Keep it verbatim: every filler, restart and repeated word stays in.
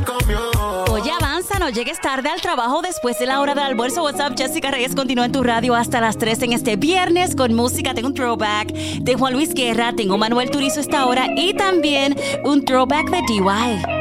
Oye, avanza, no llegues tarde al trabajo después de la hora del almuerzo. What's up, Jessica Reyes continúa en tu radio hasta las tres en este viernes con música. Tengo un throwback de Juan Luis Guerra, tengo Manuel Turizo esta hora y también un throwback de D Y.